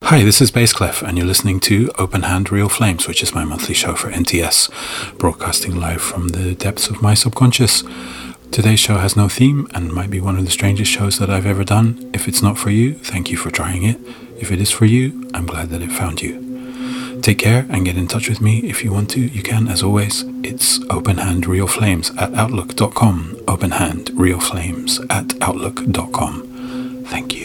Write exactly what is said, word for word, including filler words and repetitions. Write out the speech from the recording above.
Hi, this is Bassclef, and you're listening to Open Hand Real Flames, which is my monthly show for N T S, broadcasting live from the depths of my subconscious. Today's show has no theme and might be one of the strangest shows that I've ever done. If it's not for you, thank you for trying it. If it is for you, I'm glad that it found you. Take care and get in touch with me if you want to. You can, as always. It's Open Hand Real Flames at outlook dot com. Open Hand Real Flames at outlook dot com. Thank you.